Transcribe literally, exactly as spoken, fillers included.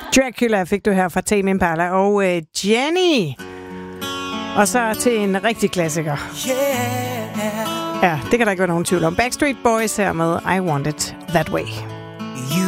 Dracula fik du her fra Tame Impala og øh, Jenny. Og så til en rigtig klassiker. Ja, det kan der ikke være nogen tvivl om. Backstreet Boys her med I Want It That Way.